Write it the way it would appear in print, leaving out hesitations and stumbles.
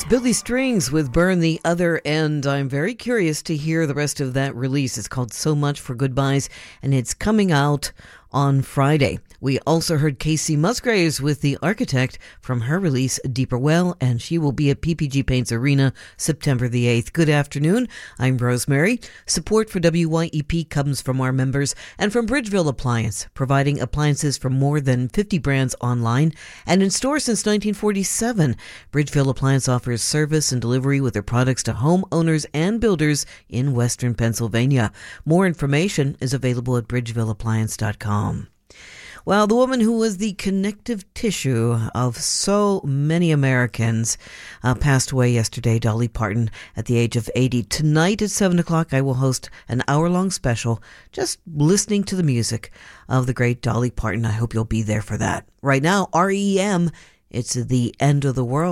Billy Strings with Burn the Other End. I'm very curious to hear the rest of that release. It's called So Much for Goodbyes, and it's coming out on Friday. We also heard Casey Musgraves with The Architect from her release Deeper Well, and she will be at PPG Paints Arena September the 8th. Good afternoon. I'm Rosemary. Support for WYEP comes from our members and from Bridgeville Appliance, providing appliances from more than 50 brands online and in store since 1947. Bridgeville Appliance offers service and delivery with their products to homeowners and builders in Western Pennsylvania. More information is available at bridgevilleappliance.com. Well, the woman who was the connective tissue of so many Americans passed away yesterday, Dolly Parton, at the age of 80. Tonight at 7 o'clock, I will host an hour-long special just listening to the music of the great Dolly Parton. I hope you'll be there for that. Right now, REM, it's The End of the World.